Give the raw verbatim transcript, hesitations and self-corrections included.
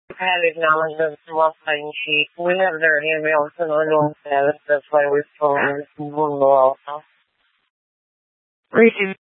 had acknowledgments from Lost Fighting Sheet. We have their emails in unknown status. That's why we're still in this also. Receive.